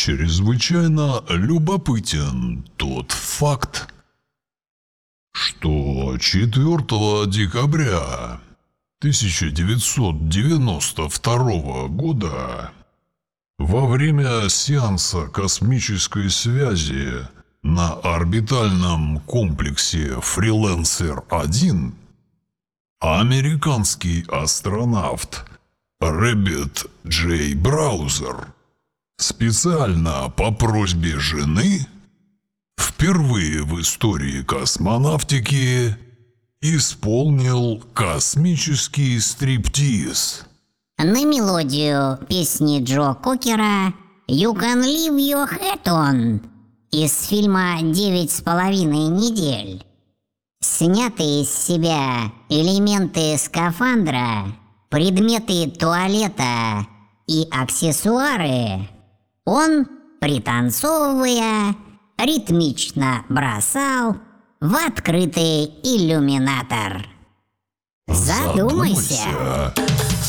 Чрезвычайно любопытен тот факт, что 4 декабря 1992 года во время сеанса космической связи на орбитальном комплексе «Фрилансер-1» американский астронавт Рэббит Джей Браузер специально по просьбе жены впервые в истории космонавтики исполнил космический стриптиз на мелодию песни Джо Кокера «You Can Leave Your Hat On» из фильма «9,5 недель». Снятые с себя элементы скафандра, предметы туалета и аксессуары он, пританцовывая, ритмично бросал в открытый иллюминатор. Задумайся!